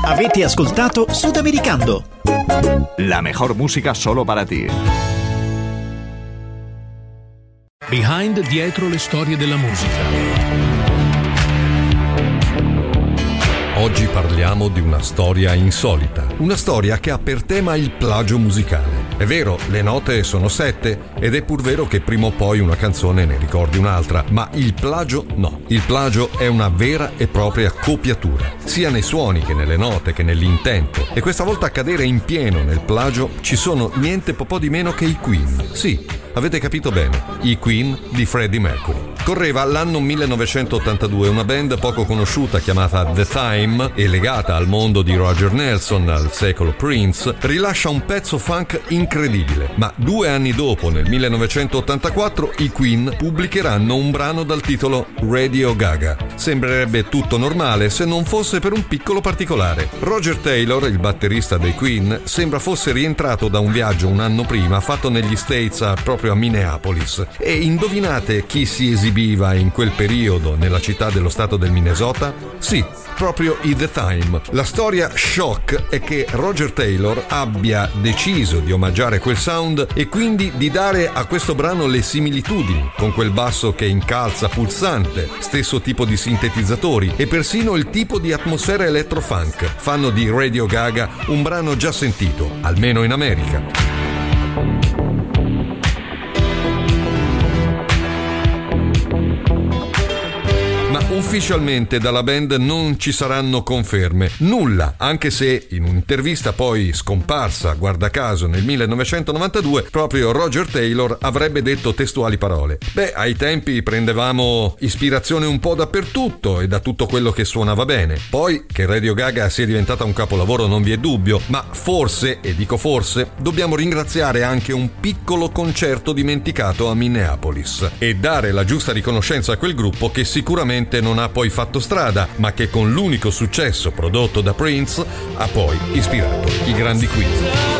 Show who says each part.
Speaker 1: Avete ascoltato Sudamericando.
Speaker 2: La mejor música solo para ti.
Speaker 3: Behind, dietro le storie della musica.
Speaker 4: Oggi parliamo di una storia insolita, una storia che ha per tema il plagio musicale. È vero, le note sono 7 ed è pur vero che prima o poi una canzone ne ricordi un'altra, ma il plagio no. Il plagio è una vera e propria copiatura, sia nei suoni che nelle note che nell'intento. E questa volta a cadere in pieno nel plagio ci sono niente po' di meno che i Queen. Sì, avete capito bene, i Queen di Freddie Mercury. Correva l'anno 1982, una band poco conosciuta chiamata The Time e legata al mondo di Roger Nelson, al secolo Prince, rilascia un pezzo funk incredibile. Ma 2 anni dopo, nel 1984, i Queen pubblicheranno un brano dal titolo Radio Gaga. Sembrerebbe tutto normale se non fosse per un piccolo particolare. Roger Taylor, il batterista dei Queen, sembra fosse rientrato da un viaggio un anno prima fatto negli States, proprio a Minneapolis. E indovinate chi si esibiva in quel periodo nella città dello stato del Minnesota? Sì, proprio i The Time. La storia shock è che Roger Taylor abbia deciso di omaggiare quel sound e quindi di dare a questo brano le similitudini con quel basso che incalza pulsante, stesso tipo di sintetizzatori e persino il tipo di atmosfera elettrofunk. Fanno di Radio Gaga un brano già sentito, almeno in America. Ufficialmente dalla band non ci saranno conferme, nulla, anche se in un'intervista poi scomparsa, guarda caso, nel 1992, proprio Roger Taylor avrebbe detto testuali parole: beh, ai tempi prendevamo ispirazione un po' dappertutto e da tutto quello che suonava bene. Poi che Radio Gaga sia diventata un capolavoro non vi è dubbio, ma forse, e dico forse, dobbiamo ringraziare anche un piccolo concerto dimenticato a Minneapolis e dare la giusta riconoscenza a quel gruppo che sicuramente non ha poi fatto strada, ma che con l'unico successo prodotto da Prince ha poi ispirato i grandi Queen.